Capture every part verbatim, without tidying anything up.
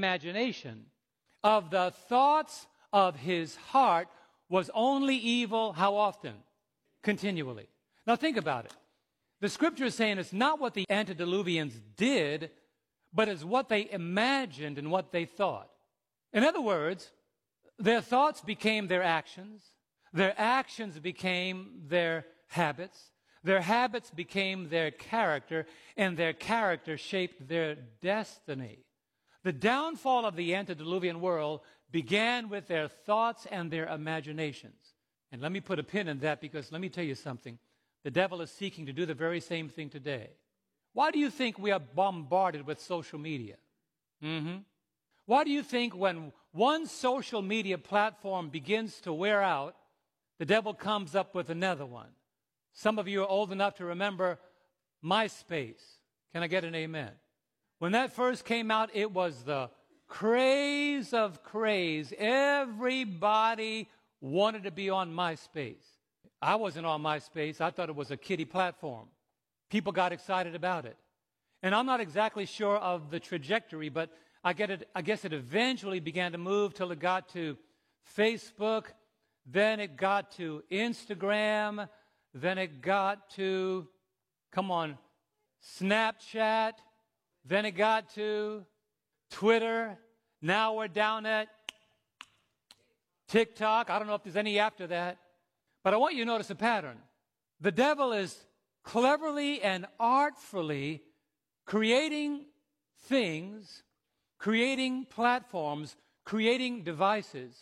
imagination of the thoughts of his heart was only evil, how often? Continually. Now think about it. The scripture is saying it's not what the antediluvians did, but it's what they imagined and what they thought. In other words, their thoughts became their actions, their actions became their habits, their habits became their character, and their character shaped their destiny. The downfall of the antediluvian world began with their thoughts and their imaginations. And let me put a pin in that, because let me tell you something. The devil is seeking to do the very same thing today. Why do you think we are bombarded with social media? Mm-hmm. Why do you think when one social media platform begins to wear out, the devil comes up with another one? Some of you are old enough to remember MySpace. Can I get an amen? When that first came out, it was the craze of craze. Everybody wanted to be on MySpace. I wasn't on MySpace. I thought it was a kiddie platform. People got excited about it. And I'm not exactly sure of the trajectory, but I, get it, I guess it eventually began to move till it got to Facebook. Then it got to Instagram. Then it got to, come on, Snapchat. Then it got to Twitter. Now we're down at TikTok. I don't know if there's any after that. But I want you to notice a pattern. The devil is cleverly and artfully creating things, creating platforms, creating devices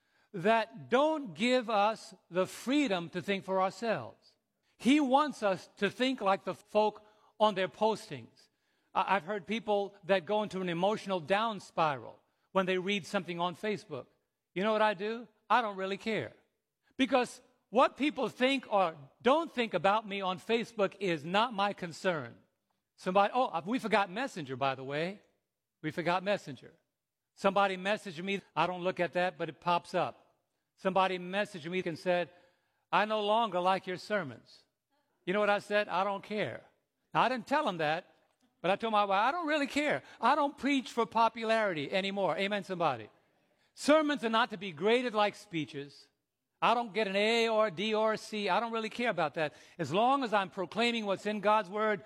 that don't give us the freedom to think for ourselves. He wants us to think like the folk on their postings. I've heard people that go into an emotional down spiral when they read something on Facebook. You know what I do? I don't really care. Because what people think or don't think about me on Facebook is not my concern. Somebody, oh, we forgot Messenger, by the way. We forgot Messenger. Somebody messaged me. I don't look at that, but it pops up. Somebody messaged me and said, I no longer like your sermons. You know what I said? I don't care. Now, I didn't tell them that, but I told my wife, I don't really care. I don't preach for popularity anymore. Amen, somebody. Sermons are not to be graded like speeches. I don't get an A or a D or a C. I don't really care about that. As long as I'm proclaiming what's in God's word,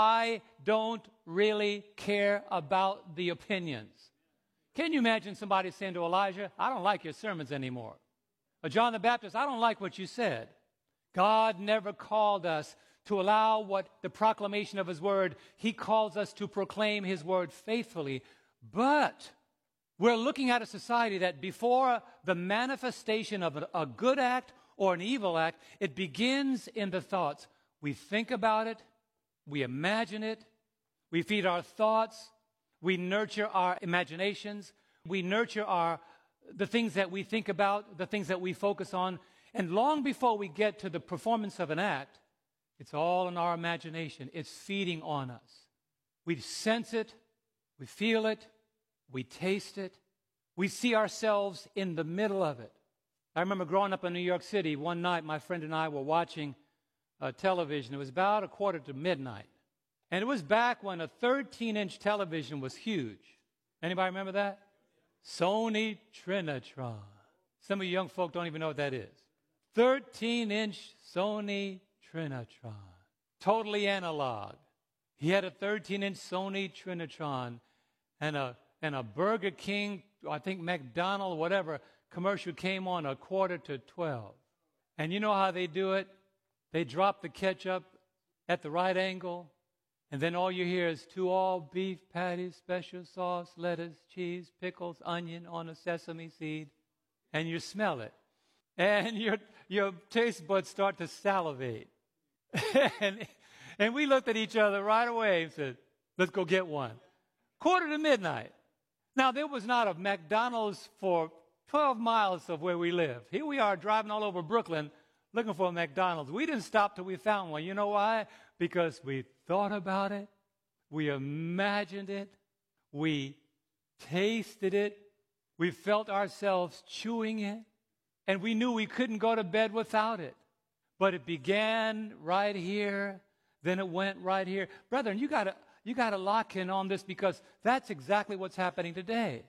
I don't really care about the opinions. Can you imagine somebody saying to Elijah, I don't like your sermons anymore? Or John the Baptist, I don't like what you said. God never called us to allow what the proclamation of his word. He calls us to proclaim his word faithfully. But we're looking at a society that before the manifestation of a, a good act or an evil act, it begins in the thoughts. We think about it, we imagine it, we feed our thoughts, we nurture our imaginations, we nurture our the things that we think about, the things that we focus on, and long before we get to the performance of an act, it's all in our imagination. It's feeding on us. We sense it, we feel it, we taste it. We see ourselves in the middle of it. I remember growing up in New York City, one night my friend and I were watching uh, television. It was about a quarter to midnight. And it was back when a thirteen-inch television was huge. Anybody remember that? Sony Trinitron. Some of you young folk don't even know what that is. thirteen-inch Sony Trinitron. Totally analog. He had a thirteen-inch Sony Trinitron and a and a Burger King, I think McDonald's, whatever, commercial came on a quarter to twelve. And you know how they do it? They drop the ketchup at the right angle, and then all you hear is two all-beef patties, special sauce, lettuce, cheese, pickles, onion on a sesame seed, and you smell it. And your your taste buds start to salivate. and, and we looked at each other right away and said, let's go get one. Quarter to midnight. Now, there was not a McDonald's for twelve miles of where we live. Here we are driving all over Brooklyn looking for a McDonald's. We didn't stop till we found one. You know why? Because we thought about it. We imagined it. We tasted it. We felt ourselves chewing it. And we knew we couldn't go to bed without it. But it began right here. Then it went right here. Brethren, you got to... You got to lock in on this, because that's exactly what's happening today.